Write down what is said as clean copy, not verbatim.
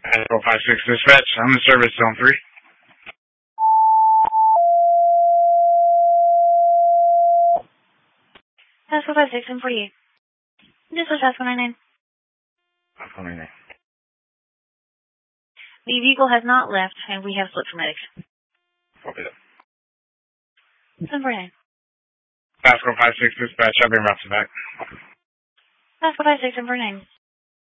Pascal 56 dispatch, I'm in service zone 3. Pascal 56 and 48. This is Pascal 99. Pascal 99. The vehicle has not left, and we have split for medics. Copy that. 749. Pascal 56 dispatch, I'll be roughing back. Pascal 56 and 49.